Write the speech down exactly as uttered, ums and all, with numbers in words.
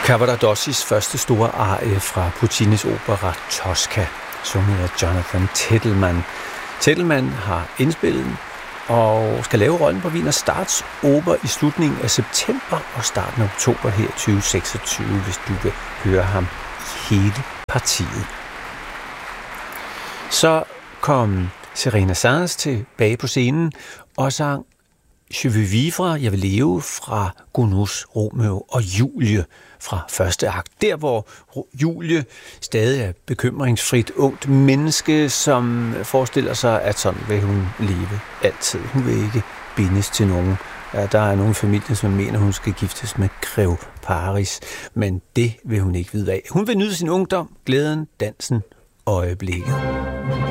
Cavaradossis første store arie fra Puccinis opera Tosca, sunget af Jonathan Tettelman. Tettelman har indspillet den og skal lave rollen på Wiener Staatsoper i slutningen af september og starten af oktober her tyve seksogtyve, hvis du vil høre ham i hele partiet. Så kom Serena Sanz tilbage på scenen og sang Je veux vivre, jeg vil leve fra Gounods Romeo og Julie fra første akt. Der, hvor Julie stadig er bekymringsfrit ungt menneske, som forestiller sig, at sådan vil hun leve altid. Hun vil ikke bindes til nogen. Ja, der er nogle familier, som mener, hun skal giftes med Grev Paris, men det vil hun ikke vide af. Hun vil nyde sin ungdom, glæden, dansen og øjeblikket.